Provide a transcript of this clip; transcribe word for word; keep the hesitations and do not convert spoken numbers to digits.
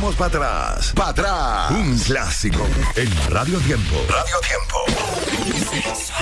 echamos para atrás. Para atrás. Un clásico en Radio Tiempo. Radio Tiempo.